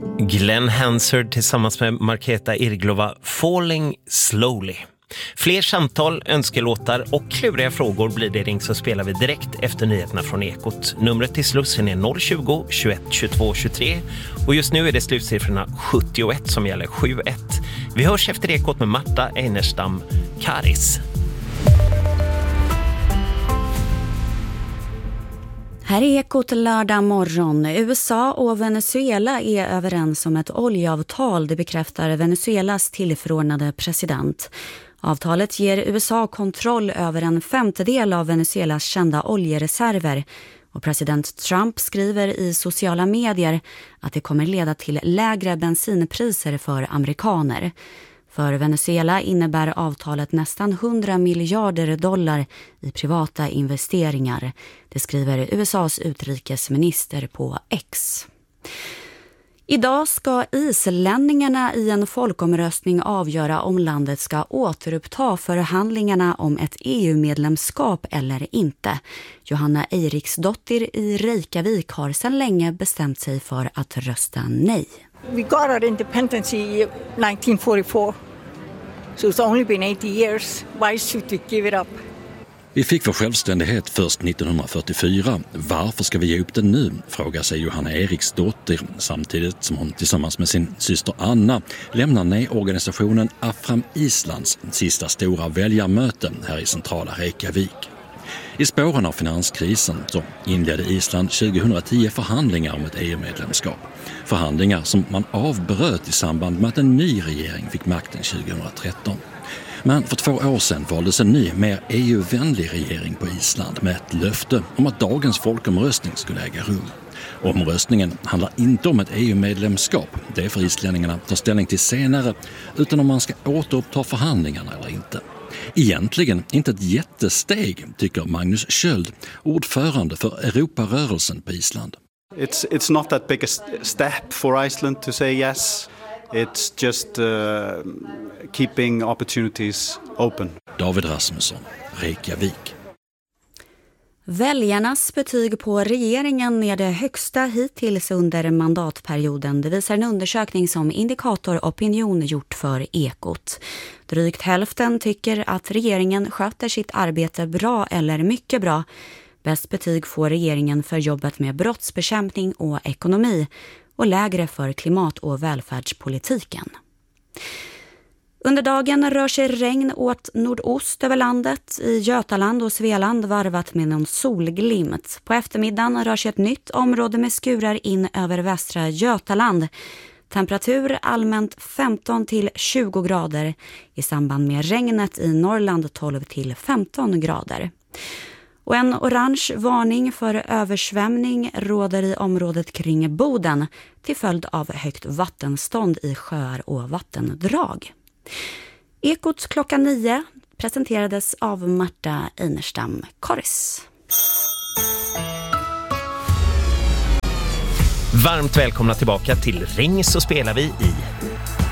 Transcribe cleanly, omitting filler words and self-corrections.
Glenn Hansard tillsammans med Markéta Irglova, Falling Slowly. Fler samtal, önskelåtar och kluriga frågor blir det ring så spelar vi direkt efter nyheterna från Ekot. Numret till Slussen är 020 21 22 23 och just nu är det slutsiffrorna 71 som gäller 7-1. Vi hörs efter Ekot med Marta Einerstam Karis. Här är Ekot lördag morgon. USA och Venezuela är överens om ett oljeavtal, det bekräftar Venezuelas tillförordnade president. Avtalet ger USA kontroll över 1/5 av Venezuelas kända oljereserver och president Trump skriver i sociala medier att det kommer leda till lägre bensinpriser för amerikaner. För Venezuela innebär avtalet nästan $100 miljarder i privata investeringar. Det skriver USAs utrikesminister på X. Idag ska islänningarna i en folkomröstning avgöra om landet ska återuppta förhandlingarna om ett EU-medlemskap eller inte. Johanna Eiriksdottir i Reykjavik har sedan länge bestämt sig för att rösta nej. We got our independence in 1944, so it's only been 80 years. Why should we give it up? Vi fick vår självständighet först 1944. Varför ska vi ge upp den nu? Frågar sig Johanna Eiriksdottir samtidigt som hon tillsammans med sin syster Anna lämnar nej-organisationen Afram Islands sista stora väljarmöte här i centrala Reykjavik. I spåren av finanskrisen så inledde Island 2010 förhandlingar om ett EU-medlemskap. Förhandlingar som man avbröt i samband med att en ny regering fick makten 2013. Men för 2 år sedan valdes en ny, mer EU-vänlig regering på Island med ett löfte om att dagens folkomröstning skulle äga rum. Omröstningen handlar inte om ett EU-medlemskap, det är för islänningarna att ta ställning till senare, utan om man ska återuppta förhandlingarna eller inte. Egentligen inte ett jättesteg, tycker Magnus Sköld, ordförande för Europarörelsen på Island. It's not that big a step for Iceland to say yes. It's just keeping opportunities open. David Rasmusson, Reykjavik. Väljarnas betyg på regeringen är det högsta hittills under mandatperioden. Det visar en undersökning som Indikator Opinion gjort för Ekot. Drygt hälften tycker att regeringen sköter sitt arbete bra eller mycket bra. Bäst betyg får regeringen för jobbet med brottsbekämpning och ekonomi och lägre för klimat- och välfärdspolitiken. Under dagen rör sig regn åt nordost över landet. I Götaland och Svealand varvat med någon solglimt. På eftermiddagen rör sig ett nytt område med skurar in över västra Götaland. Temperatur allmänt 15 till 20 grader. I samband med regnet i Norrland 12 till 15 grader. Och en orange varning för översvämning råder i området kring Boden till följd av högt vattenstånd i sjöar och vattendrag. Ekot klockan 9 presenterades av Marta Einerstam Karis. Varmt välkomna tillbaka till Ring så spelar vi i